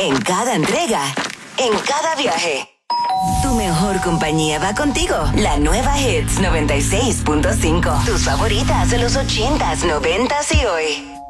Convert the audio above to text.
En cada entrega, en cada viaje. Tu mejor compañía va contigo. La nueva Hits 96.5. Tus favoritas de los 80s, 90s y hoy.